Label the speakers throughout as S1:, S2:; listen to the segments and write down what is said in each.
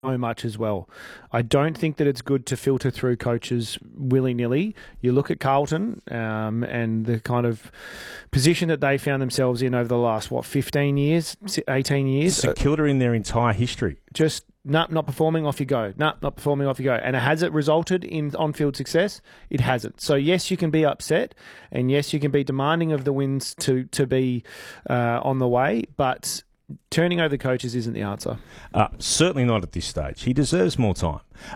S1: so much as well. I don't think that it's good to filter through coaches willy-nilly. You look at Carlton and the kind of position that they found themselves in over the last, 15 years, 18 years?
S2: St Kilda in their entire history.
S1: Just not performing, off you go. Not performing, off you go. And has it resulted in on-field success? It hasn't. So yes, you can be upset, and yes, you can be demanding of the wins to be on the way, but turning over the coaches isn't the answer.
S2: Certainly not at this stage. He deserves more time.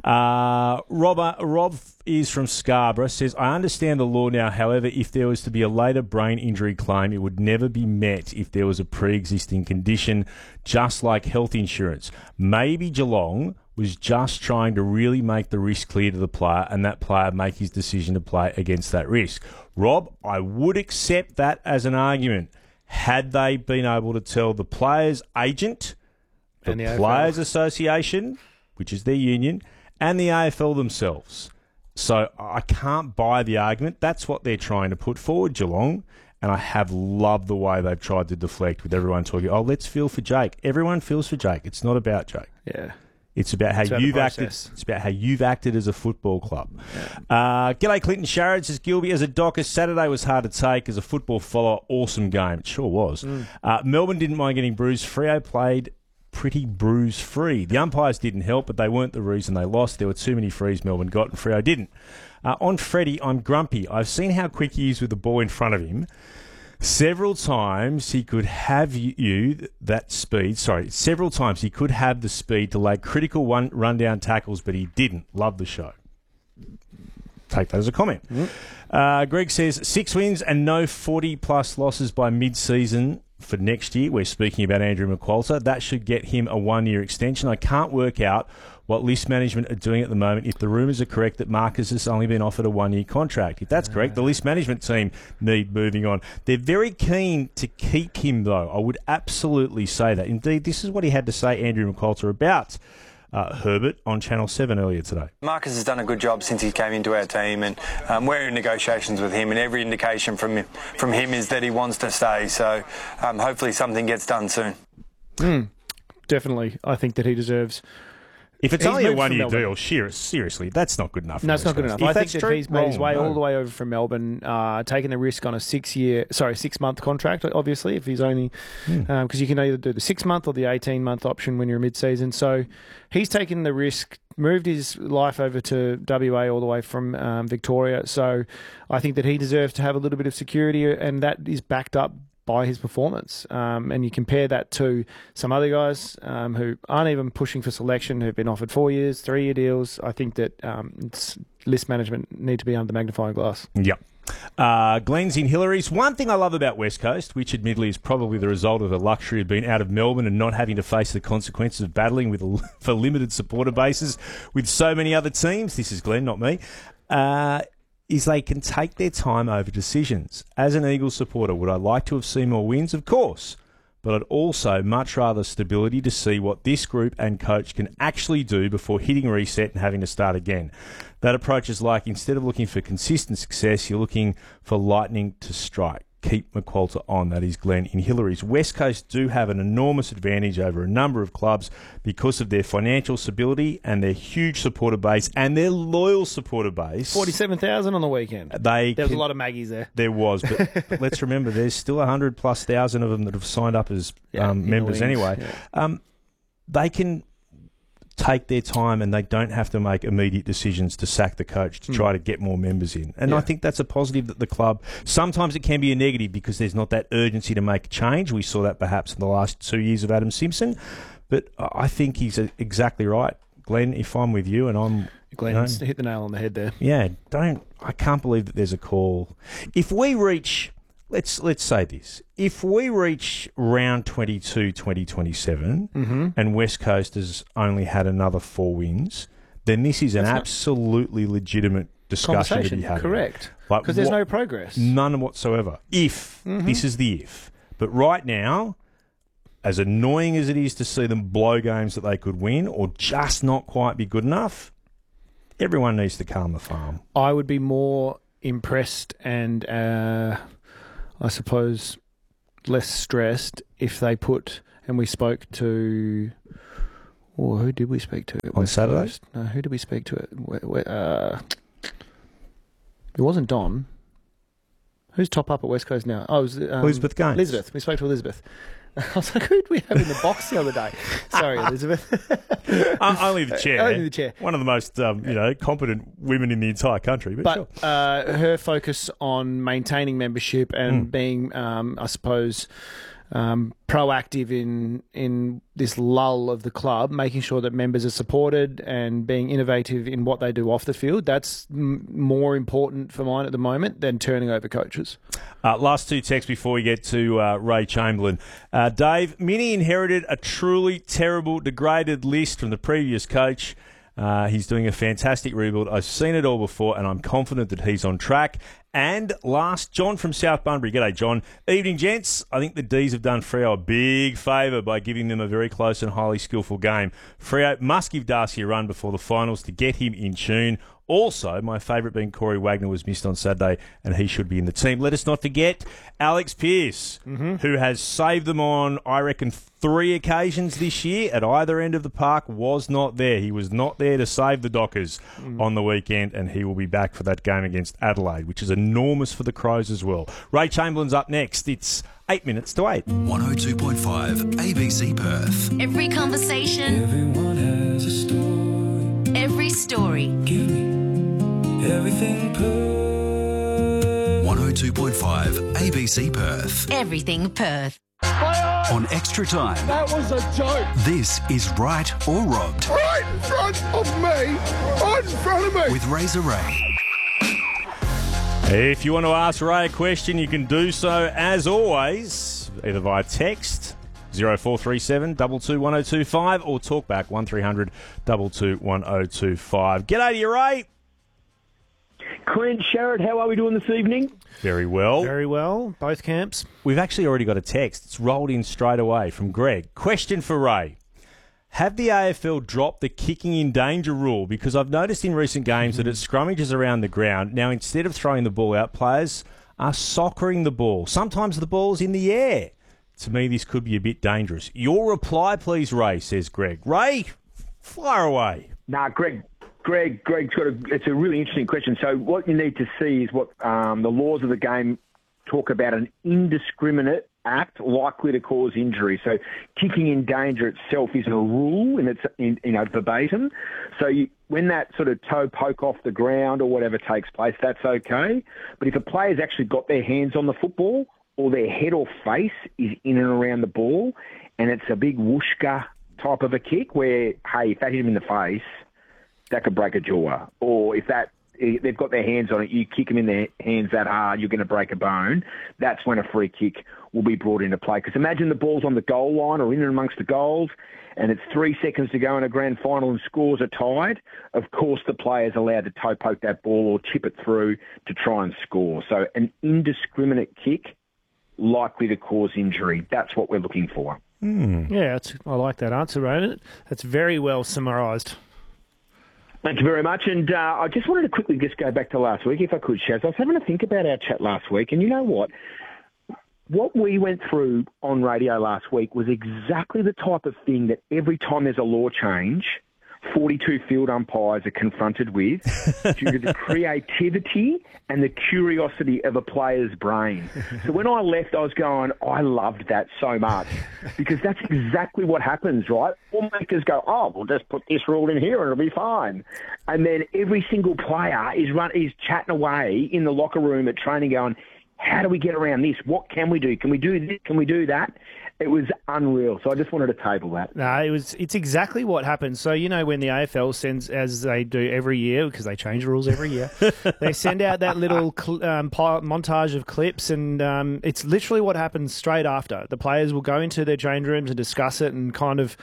S2: Rob is from Scarborough, says, I understand the law now. However, if there was to be a later brain injury claim, it would never be met if there was a pre-existing condition, just like health insurance. Maybe Geelong was just trying to really make the risk clear to the player and that player make his decision to play against that risk. Rob, I would accept that as an argument had they been able to tell the players' agent, the Players Association, which is their union, and the AFL themselves. So I can't buy the argument. That's what they're trying to put forward, Geelong, and I have loved the way they've tried to deflect with everyone talking, let's feel for Jake. Everyone feels for Jake. It's not about Jake.
S1: Yeah.
S2: It's about how you've acted. It's about how you've acted as a football club. Yeah. G'day, Clinton Sharrod, says Gilby. As a docker, Saturday was hard to take. As a football follower, awesome game. It sure was. Melbourne didn't mind getting bruised. Freo played pretty bruise-free. The umpires didn't help, but they weren't the reason they lost. There were too many frees Melbourne got, and Freo didn't. On Freddie, I'm grumpy. I've seen how quick he is with the ball in front of him. Several times he could have several times he could have the speed to lay critical rundown tackles, but he didn't. Love the show. Take that as a comment. Greg says, 6 wins and no 40-plus losses by mid-season for next year. We're speaking about Andrew McQualter. That should get him a 1-year extension. I can't work out what list management are doing at the moment if the rumours are correct that Marcus has only been offered a 1-year contract. If that's correct, the list management team need moving on. They're very keen to keep him, though. I would absolutely say that. Indeed, this is what he had to say, Andrew McQualter, about Herbert on Channel 7 earlier today.
S3: Marcus has done a good job since he came into our team, and we're in negotiations with him, and every indication from him is that he wants to stay. So hopefully something gets done soon.
S1: Definitely. I think that he deserves...
S2: If it's only a 1-year deal, seriously, that's not good enough.
S1: No, it's not good enough. I think that he's made his way all the way over from Melbourne, taking the risk on a 6-month contract, obviously, if he's only... Because you can either do the 6-month or the 18-month option when you're mid-season. So he's taken the risk, moved his life over to WA all the way from Victoria. So I think that he deserves to have a little bit of security, and that is backed up by his performance. And you compare that to some other guys who aren't even pushing for selection, who've been offered 4 years, 3-year deals. I think that list management need to be under the magnifying glass.
S2: Yep. Glenn's in Hillary's. One thing I love about West Coast, which admittedly is probably the result of the luxury of being out of Melbourne and not having to face the consequences of battling for limited supporter bases with so many other teams, this is Glenn, not me, is they can take their time over decisions. As an Eagles supporter, would I like to have seen more wins? Of course. But I'd also much rather stability to see what this group and coach can actually do before hitting reset and having to start again. That approach is like, instead of looking for consistent success, you're looking for lightning to strike. Keep McQualter on. That is Glenn in Hillary's. West Coast do have an enormous advantage over a number of clubs because of their financial stability and their huge supporter base and their loyal supporter base.
S1: 47,000 on the weekend. There was a lot of Maggies there.
S2: There was, but let's remember there's still 100,000+ of them that have signed up as members anyway. Yeah. They can take their time and they don't have to make immediate decisions to sack the coach to try to get more members in. And I think that's a positive that the club... Sometimes it can be a negative because there's not that urgency to make a change. We saw that perhaps in the last 2 years of Adam Simpson. But I think he's exactly right. Glenn, if I'm with you and I'm...
S1: Glenn hit the nail on the head there.
S2: Yeah, I can't believe that there's a call. If we reach... Let's say this. If we reach round 22, 2027, and West Coast has only had another 4 wins, then this is an absolutely legitimate discussion to be had.
S1: Correct. Because there's no progress.
S2: None whatsoever. If. This is the if. But right now, as annoying as it is to see them blow games that they could win or just not quite be good enough, everyone needs to calm the farm.
S1: I would be more impressed and... I suppose, less stressed if they put, and we spoke to, Oh, who did we speak to
S2: on Saturday?
S1: Coast? No, who did we speak to? It wasn't Don. Who's top up at West Coast now? Oh, it was
S2: Elizabeth Gaines.
S1: Elizabeth. We spoke to Elizabeth. I was like, who did we have in the box the other day? Sorry, Elizabeth.
S2: Only the chair.
S1: Only the chair.
S2: One of the most competent women in the entire country. But sure.
S1: Her focus on maintaining membership and being, I suppose, proactive in this lull of the club, making sure that members are supported and being innovative in what they do off the field. That's more important for mine at the moment than turning over coaches.
S2: Last two texts before we get to Ray Chamberlain. Dave, Minnie inherited a truly terrible, degraded list from the previous coach. He's doing a fantastic rebuild. I've seen it all before, and I'm confident that he's on track. And last, John from South Bunbury. G'day, John. Evening, gents. I think the D's have done Freo a big favour by giving them a very close and highly skillful game. Freo must give Darcy a run before the finals to get him in tune. Also, my favourite being Corey Wagner was missed on Saturday, and he should be in the team. Let us not forget Alex Pearce, who has saved them on, I reckon, 3 occasions this year at either end of the park, was not there. He was not there to save the Dockers on the weekend, and he will be back for that game against Adelaide, which is enormous for the Crows as well. Ray Chamberlain's up next. It's 8 minutes to 8.
S4: 102.5 ABC Perth.
S5: Every conversation.
S6: Everyone has a story.
S5: Every story.
S6: Give me everything Perth.
S4: 102.5 ABC Perth.
S5: Everything Perth.
S4: On Extra Time.
S7: That was a joke.
S4: This is Right or Robbed.
S7: Right in front of me. Right in front of me.
S4: With Razor Ray.
S2: If you want to ask Ray a question, you can do so, as always, either via text 0437 22 1025 or talkback 1300 22 1025. G'day to you, Ray.
S8: Clint, Sherrod, how are we doing this evening?
S2: Very well.
S1: Very well, both camps.
S2: We've actually already got a text. It's rolled in straight away from Greg. Question for Ray. Have the AFL dropped the kicking in danger rule? Because I've noticed in recent games that at scrummages around the ground, now instead of throwing the ball out, players are soccering the ball. Sometimes the ball's in the air. To me, this could be a bit dangerous. Your reply, please, Ray, says Greg. Ray, fire away.
S8: Nah, Greg's got it's a really interesting question. So what you need to see is what the laws of the game talk about: an indiscriminate act likely to cause injury. So kicking in danger itself isn't a rule, and it's verbatim. So when that sort of toe poke off the ground or whatever takes place, that's okay. But if a player's actually got their hands on the football, or their head or face is in and around the ball, and it's a big whooshka type of a kick where, hey, if that hit him in the face, that could break a jaw. Or if they've got their hands on it, you kick them in their hands that hard, you're going to break a bone. That's when a free kick will be brought into play. Because imagine the ball's on the goal line or in and amongst the goals, and it's 3 seconds to go in a grand final and scores are tied. Of course, the player's allowed to toe poke that ball or chip it through to try and score. So an indiscriminate kick likely to cause injury. That's what we're looking for.
S1: Yeah, I like that answer, Ray. That's very well summarised.
S8: Thank you very much. And I just wanted to quickly just go back to last week, if I could, Shaz. I was having to think about our chat last week, and you know what? What we went through on radio last week was exactly the type of thing that every time there's a law change, 42 field umpires are confronted with due to the creativity and the curiosity of a player's brain. So when I left, I was going, I loved that so much, because that's exactly what happens, right? Lawmakers go, oh, we'll just put this rule in here and it'll be fine. And then every single player is chatting away in the locker room at training going, how do we get around this? What can we do? Can we do this? Can we do that? It was unreal. So I just wanted to table that.
S1: No, it's exactly what happens. So, you know, when the AFL sends, as they do every year, because they change the rules every year, they send out that little montage of clips, and it's literally what happens straight after. The players will go into their change rooms and discuss it and kind of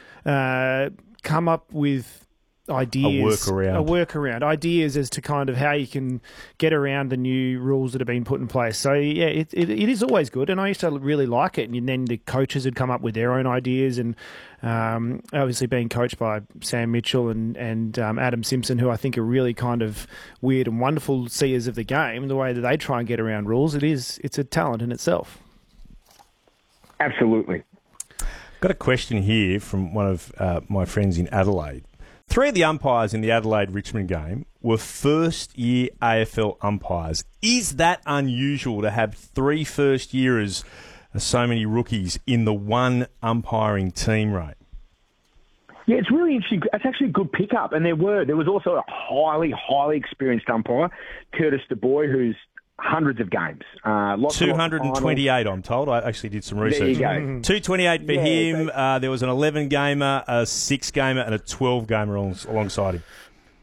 S1: come up with ideas, a workaround, ideas as to kind of how you can get around the new rules that have been put in place. So yeah, it is always good, and I used to really like it. And then the coaches had come up with their own ideas, and obviously being coached by Sam Mitchell and Adam Simpson, who I think are really kind of weird and wonderful seers of the game, the way that they try and get around rules, it's a talent in itself.
S8: Absolutely.
S2: Got a question here from one of my friends in Adelaide. 3 of the umpires in the Adelaide-Richmond game were first-year AFL umpires. Is that unusual to have 3 first-yearers, so many rookies, in the one umpiring team, Ray?
S8: Yeah, it's really interesting. It's actually a good pickup. And there was also a highly, highly experienced umpire, Curtis DeBoy, who's hundreds of games.
S2: 228, I'm told. I actually did some research.
S8: There you go.
S2: 228 for him. There was an 11-gamer, a 6-gamer, and a 12-gamer alongside him.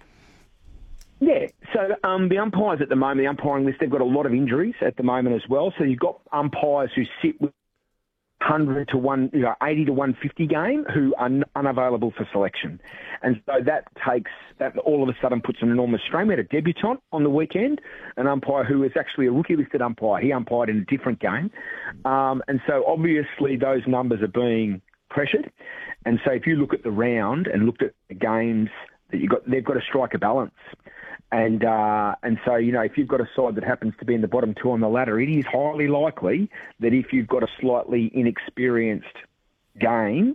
S8: Yeah, so the umpires at the moment, the umpiring list, they've got a lot of injuries at the moment as well. So you've got umpires who sit with 80 to 150 game who are unavailable for selection. And so that all of a sudden puts an enormous strain. We had a debutant on the weekend, an umpire who is actually a rookie-listed umpire. He umpired in a different game. And so obviously those numbers are being pressured. And so if you look at the round and looked at the games that they've got to strike a balance. And so, if you've got a side that happens to be in the bottom 2 on the ladder, it is highly likely that if you've got a slightly inexperienced game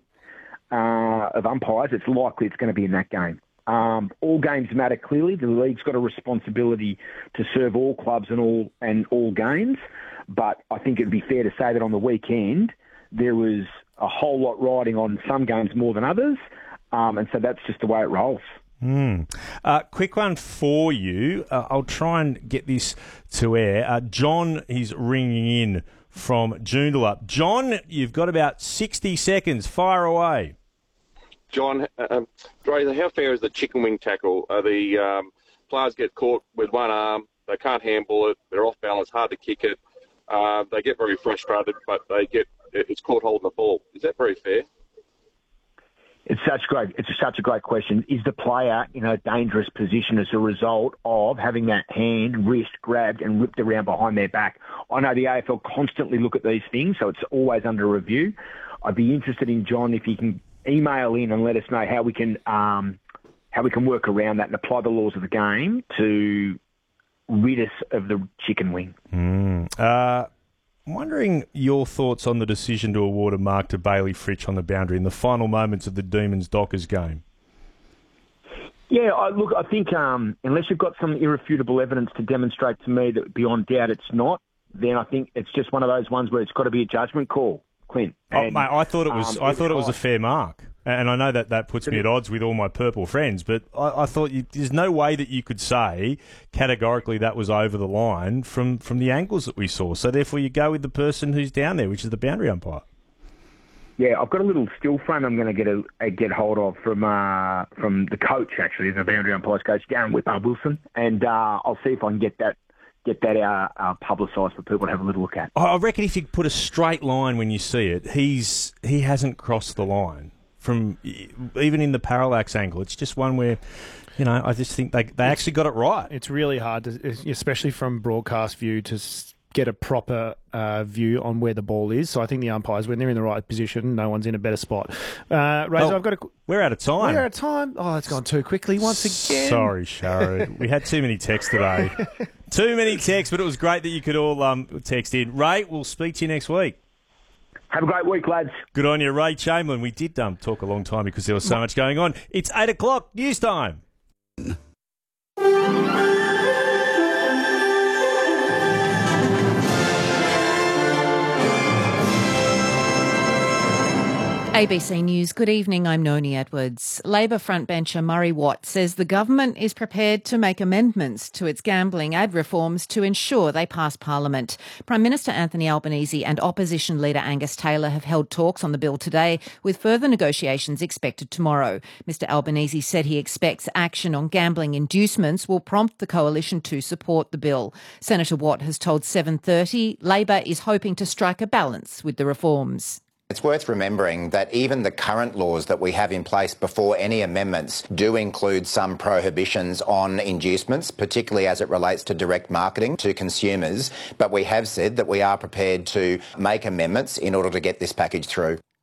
S8: of umpires, it's likely it's going to be in that game. All games matter clearly. The league's got a responsibility to serve all clubs and all games. But I think it'd be fair to say that on the weekend, there was a whole lot riding on some games more than others. And so that's just the way it rolls.
S2: Quick one for you. I'll try and get this to air. John is ringing in from Joondalup. John, you've got about 60 seconds. Fire away.
S9: John, Dre, how fair is the chicken wing tackle? The players get caught with one arm. They can't handball it. They're off balance, hard to kick it. They get very frustrated, but it's caught holding the ball. Is that very fair?
S8: It's such a great question. Is the player in a dangerous position as a result of having that wrist grabbed and whipped around behind their back? I know the AFL constantly look at these things, so it's always under review. I'd be interested in, John, if you can email in and let us know how we can work around that and apply the laws of the game to rid us of the chicken wing.
S2: I'm wondering your thoughts on the decision to award a mark to Bailey Fritsch on the boundary in the final moments of the Demons-Dockers game.
S8: Yeah, I think unless you've got some irrefutable evidence to demonstrate to me that beyond doubt it's not, then I think it's just one of those ones where it's got to be a judgment call, Clint. And,
S2: mate, I thought it was a fair mark. And I know that puts me at odds with all my purple friends, but I thought there's no way that you could say categorically that was over the line from the angles that we saw. So therefore you go with the person who's down there, which is the boundary umpire.
S8: Yeah, I've got a little still frame I'm going to get hold of from the coach, actually, the boundary umpires coach, Darren Whitbar-Wilson, and I'll see if I can get that publicised for people to have a little look at.
S2: I reckon if you put a straight line when you see it, he hasn't crossed the line. From even in the parallax angle, it's just one where, I just think they actually got it right.
S1: It's really hard, especially from broadcast view, to get a proper view on where the ball is. So I think the umpires, when they're in the right position, no one's in a better spot. Razor,
S2: we're out of time.
S1: We're out of time. Oh, it's gone too quickly once again.
S2: Sorry, Sharon. We had too many texts today. Too many texts, but it was great that you could all text in. Ray, we'll speak to you next week.
S8: Have a great week, lads.
S2: Good on you, Ray Chamberlain. We did talk a long time because there was so much going on. It's 8 o'clock, news time.
S10: ABC News, good evening, I'm Noni Edwards. Labor frontbencher Murray Watt says the government is prepared to make amendments to its gambling ad reforms to ensure they pass Parliament. Prime Minister Anthony Albanese and opposition leader Angus Taylor have held talks on the bill today, with further negotiations expected tomorrow. Mr Albanese said he expects action on gambling inducements will prompt the coalition to support the bill. Senator Watt has told 7:30 Labor is hoping to strike a balance with the reforms.
S11: It's worth remembering that even the current laws that we have in place before any amendments do include some prohibitions on inducements, particularly as it relates to direct marketing to consumers. But we have said that we are prepared to make amendments in order to get this package through.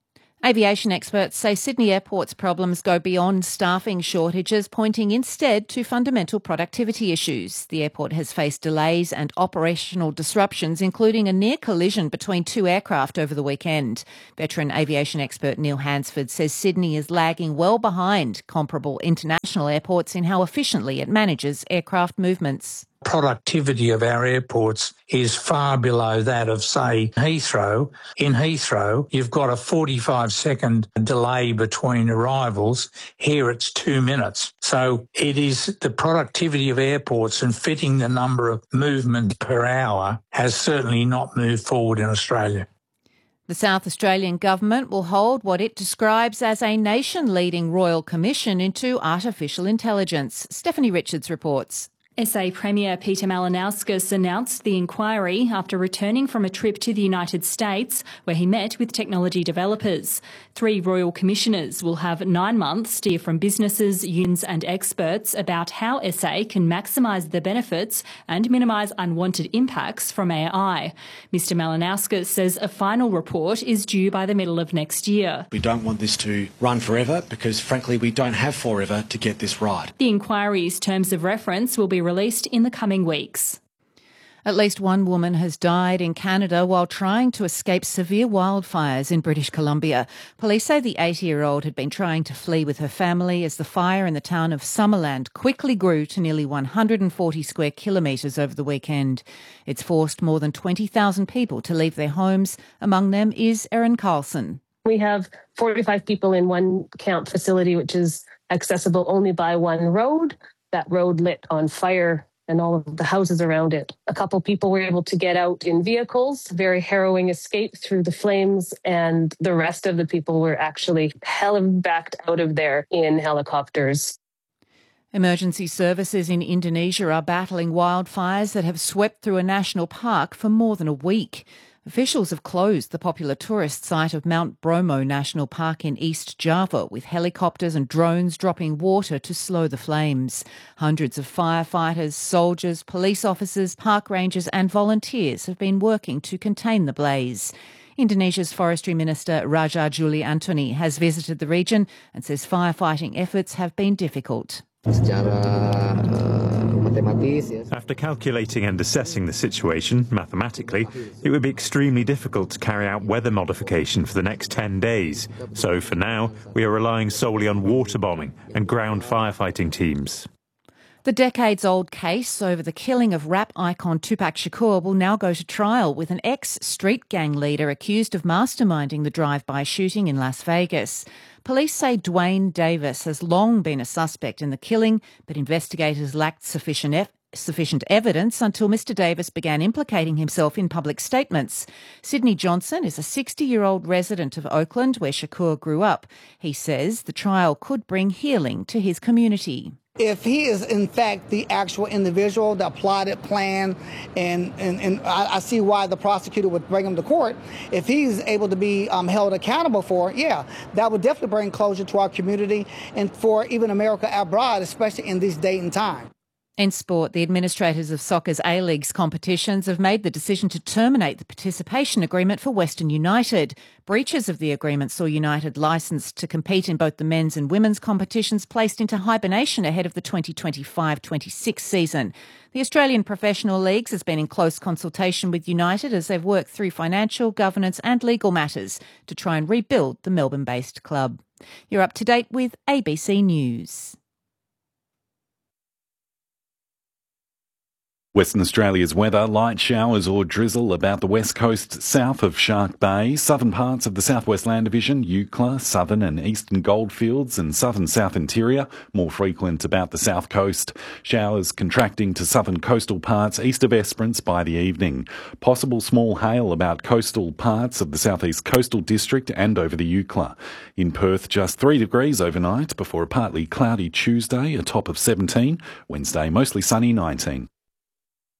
S10: Aviation experts say Sydney Airport's problems go beyond staffing shortages, pointing instead to fundamental productivity issues. The airport has faced delays and operational disruptions, including a near collision between two aircraft over the weekend. Veteran aviation expert Neil Hansford says Sydney is lagging well behind comparable international airports in how efficiently it manages aircraft movements.
S12: Productivity of our airports is far below that of, say, Heathrow. In Heathrow, you've got a 45-second delay between arrivals. Here it's 2 minutes. So it is the productivity of airports and fitting the number of movements per hour has certainly not moved forward in Australia.
S10: The South Australian government will hold what it describes as a nation-leading royal commission into artificial intelligence. Stephanie Richards reports.
S13: SA Premier Peter Malinauskas announced the inquiry after returning from a trip to the United States where he met with technology developers. 3 royal commissioners will have 9 months to hear from businesses, unions and experts about how SA can maximise the benefits and minimise unwanted impacts from AI. Mr Malinauskas says a final report is due by the middle of next year.
S14: We don't want this to run forever because, frankly, we don't have forever to get this right.
S13: The inquiry's terms of reference will be released in the coming weeks.
S10: At least one woman has died in Canada while trying to escape severe wildfires in British Columbia. Police say the 80-year-old had been trying to flee with her family as the fire in the town of Summerland quickly grew to nearly 140 square kilometres over the weekend. It's forced more than 20,000 people to leave their homes. Among them is Erin Carlson.
S15: We have 45 people in one camp facility, which is accessible only by one road. That road lit on fire and all of the houses around it. A couple people were able to get out in vehicles, very harrowing escape through the flames, and the rest of the people were actually backed out of there in helicopters.
S10: Emergency services in Indonesia are battling wildfires that have swept through a national park for more than a week. Officials have closed the popular tourist site of Mount Bromo National Park in East Java, with helicopters and drones dropping water to slow the flames. Hundreds of firefighters, soldiers, police officers, park rangers and volunteers have been working to contain the blaze. Indonesia's Forestry Minister Raja Juli Antoni has visited the region and says firefighting efforts have been difficult.
S16: After calculating and assessing the situation mathematically, it would be extremely difficult to carry out weather modification for the next 10 days. So for now, we are relying solely on water bombing and ground firefighting teams.
S10: The decades-old case over the killing of rap icon Tupac Shakur will now go to trial with an ex-street gang leader accused of masterminding the drive-by shooting in Las Vegas. Police say Dwayne Davis has long been a suspect in the killing, but investigators lacked sufficient evidence until Mr Davis began implicating himself in public statements. Sydney Johnson is a 60-year-old resident of Oakland, where Shakur grew up. He says the trial could bring healing to his community.
S17: If he is, in fact, the actual individual that plotted, planned, and I see why the prosecutor would bring him to court. If he's able to be held accountable for it, yeah, that would definitely bring closure to our community and for even America abroad, especially in this day and time.
S10: In sport, the administrators of soccer's A-League's competitions have made the decision to terminate the participation agreement for Western United. Breaches of the agreement saw United licensed to compete in both the men's and women's competitions placed into hibernation ahead of the 2025-26 season. The Australian Professional Leagues has been in close consultation with United as they've worked through financial, governance and legal matters to try and rebuild the Melbourne-based club. You're up to date with ABC News.
S18: Western Australia's weather, light showers or drizzle about the west coast south of Shark Bay, southern parts of the Southwest Land Division, Eucla, southern and eastern goldfields and southern south interior, more frequent about the south coast. Showers contracting to southern coastal parts east of Esperance by the evening. Possible small hail about coastal parts of the southeast coastal district and over the Eucla. In Perth, just 3 degrees overnight before a partly cloudy Tuesday, a top of 17. Wednesday, mostly sunny, 19.